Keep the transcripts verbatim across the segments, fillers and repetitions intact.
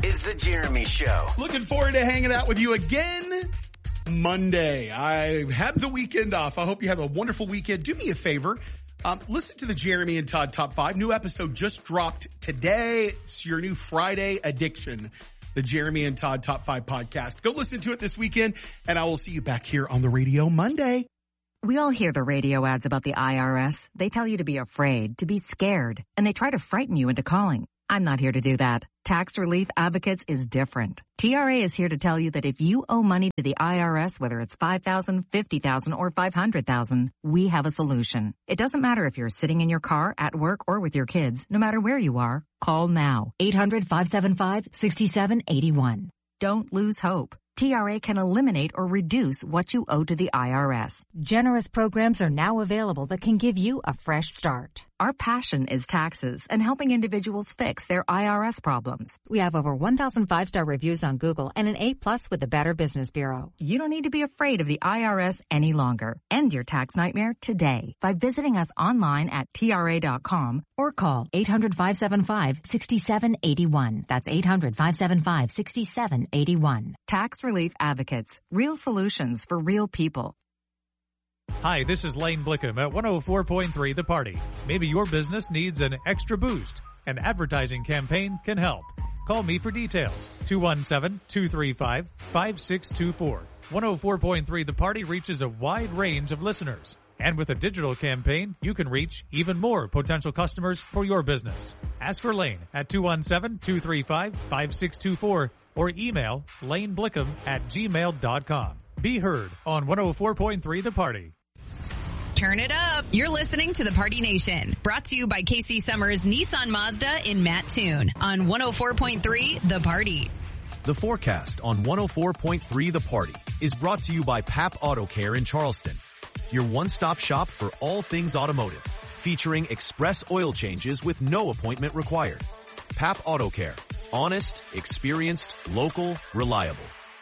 is The Jeremy Show. Looking forward to hanging out with you again Monday. I have the weekend off. I hope you have a wonderful weekend. Do me a favor. Um, listen to the Jeremy and Todd Top five. New episode just dropped today. It's your new Friday addiction. The Jeremy and Todd Top five podcast. Go listen to it this weekend, and I will see you back here on the radio Monday. We all hear the radio ads about the I R S. They tell you to be afraid, to be scared, and they try to frighten you into calling. I'm not here to do that. Tax Relief Advocates is different. T R A is here to tell you that if you owe money to the I R S, whether it's five thousand dollars, fifty thousand dollars, or five hundred thousand dollars, we have a solution. It doesn't matter if you're sitting in your car, at work, or with your kids. No matter where you are, call now. eight hundred, five seven five, six seven eight one. Don't lose hope. T R A can eliminate or reduce what you owe to the I R S. Generous programs are now available that can give you a fresh start. Our passion is taxes and helping individuals fix their I R S problems. We have over one thousand five-star reviews on Google and an A plus with the Better Business Bureau. You don't need to be afraid of the I R S any longer. End your tax nightmare today by visiting us online at T R A dot com or call eight hundred, five seven five, six seven eight one. That's eight hundred, five seven five, six seven eight one. Tax Relief Advocates. Real solutions for real people. Hi, this is Lane Blickham at one oh four point three The Party. Maybe your business needs an extra boost. An advertising campaign can help. Call me for details. two one seven, two three five, five six two four. one oh four point three The Party reaches a wide range of listeners. And with a digital campaign, you can reach even more potential customers for your business. Ask for Lane at two one seven, two three five, five six two four or email laneblickham at gmail dot com. Be heard on one oh four point three The Party. Turn it up. You're listening to The Party Nation. Brought to you by Casey Summers Nissan Mazda in Mattoon on one oh four point three The Party. The forecast on one oh four point three The Party is brought to you by P A P Auto Care in Charleston. Your one-stop shop for all things automotive, featuring express oil changes with no appointment required. P A P Auto Care. Honest, experienced, local, reliable.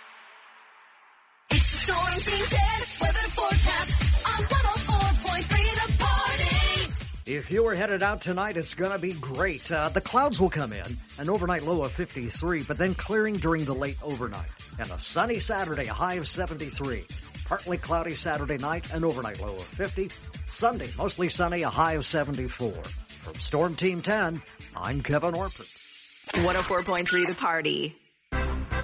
It's the Storm Team ten weather forecast on one oh four point three The Party. If you're headed out tonight, it's going to be great. Uh, the clouds will come in, an overnight low of fifty-three, but then clearing during the late overnight. And a sunny Saturday, a high of seventy-three. Partly cloudy Saturday night, an overnight low of fifty. Sunday, mostly sunny, a high of seventy-four. From Storm Team ten, I'm Kevin Orford. one oh four point three The Party.